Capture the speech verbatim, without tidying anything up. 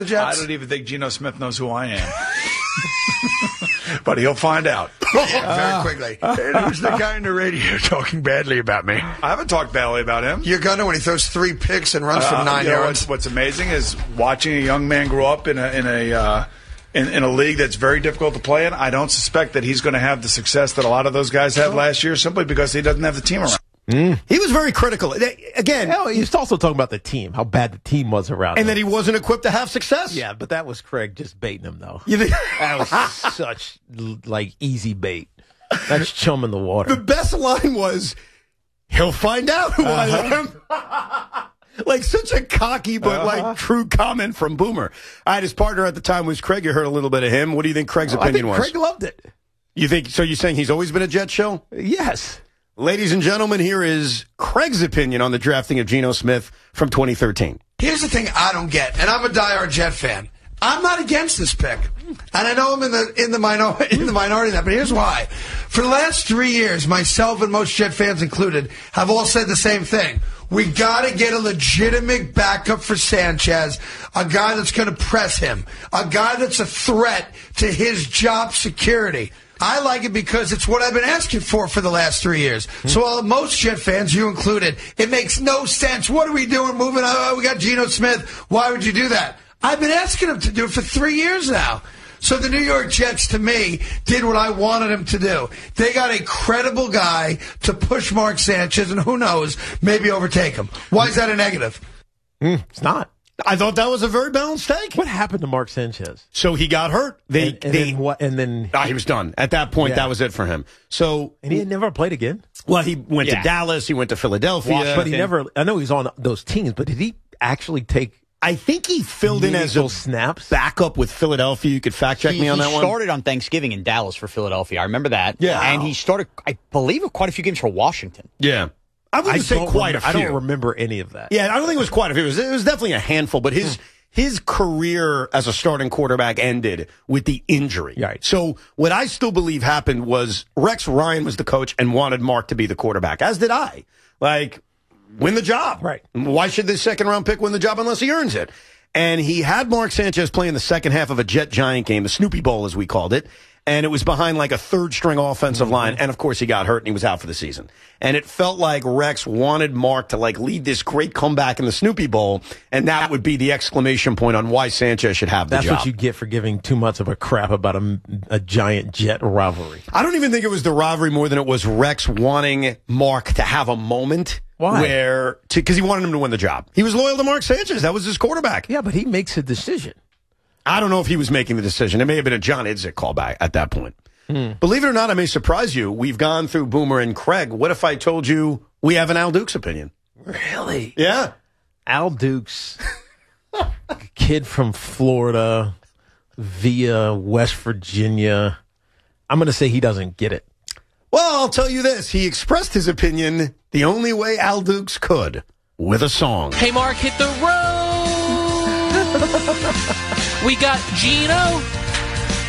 Jets? I don't even think Geno Smith knows who I am. But he'll find out. Very quickly. And who's the guy on the radio talking badly about me? I haven't talked badly about him. You're going to when he throws three picks and runs Uh, from nine you know, yards. what's, what's amazing is watching a young man grow up in a in a uh, in, in a league that's very difficult to play in. I don't suspect that he's going to have the success that a lot of those guys had last year, simply because he doesn't have the team around. Mm. He was very critical. Again, Hell, he was also talking about the team, how bad the team was around and him. that he wasn't equipped to have success. Yeah, but that was Craig just baiting him, though. You think? That was such, like, easy bait. That's chum in the water. The best line was, he'll find out who Uh-huh. I am. Like, such a cocky but, Uh-huh. like, true comment from Boomer. All right, his partner at the time was Craig. You heard a little bit of him. What do you think Craig's I opinion think was? Craig loved it. You think, so you're saying he's always been a Jet show? Yes. Ladies and gentlemen, here is Craig's opinion on the drafting of Geno Smith from twenty thirteen. Here's the thing I don't get, and I'm a diehard Jet fan. I'm not against this pick, and I know I'm in the in the minor, in the minority of that. But here's why: for the last three years, myself and most Jet fans included have all said the same thing. We got to get a legitimate backup for Sanchez, a guy that's going to press him, a guy that's a threat to his job security. I like it because it's what I've been asking for for the last three years. So while most Jet fans, you included, it makes no sense. What are we doing moving? Oh, we got Geno Smith. Why would you do that? I've been asking him to do it for three years now. So the New York Jets, to me, did what I wanted them to do. They got a credible guy to push Mark Sanchez, and who knows, maybe overtake him. Why is that a negative? Mm, it's not. I thought that was a very balanced take. What happened to Mark Sanchez? So he got hurt. They, and, and they, then what? And then ah, he was done. At that point, Yeah. that was it for him. So, and he had never played again. well, he went Yeah. to Dallas. He went to Philadelphia. But he never. I know he was on those teams, but did he actually take? I think he filled in as a meaningful snaps. backup with Philadelphia. You could fact check He, me on he that one. started on Thanksgiving in Dallas for Philadelphia. I remember that. Yeah. And he started, I believe, quite a few games for Washington. Yeah. I wouldn't say don't quite remember, a few. I don't remember any of that. Yeah, I don't think it was quite a few. It was, it was definitely a handful, but his his career as a starting quarterback ended with the injury. Right. So what I still believe happened was Rex Ryan was the coach and wanted Mark to be the quarterback, as did I. Like, win the job. Right. Why should this second round pick win the job unless he earns it? And he had Mark Sanchez play in the second half of a Jet Giant game, the Snoopy Bowl as we called it. And it was behind like a third string offensive Mm-hmm. line. And of course he got hurt and he was out for the season. And it felt like Rex wanted Mark to like lead this great comeback in the Snoopy Bowl. And that would be the exclamation point on why Sanchez should have the That's job. what you get for giving too much of a crap about a, a giant Jet rivalry. I don't even think it was the rivalry more than it was Rex wanting Mark to have a moment. Why? Where, because he wanted him to win the job. He was loyal to Mark Sanchez. That was his quarterback. Yeah, but he makes a decision. I don't know if he was making the decision. It may have been a John Idzik callback at that point. Hmm. Believe it or not, I may surprise you. We've gone through Boomer and Craig. What if I told you we have an Al Dukes opinion? Really? Yeah. Al Dukes, kid from Florida via West Virginia. I'm going to say he doesn't get it. Well, I'll tell you this. He expressed his opinion the only way Al Dukes could, with a song. Hey, Mark, hit the road. We got Geno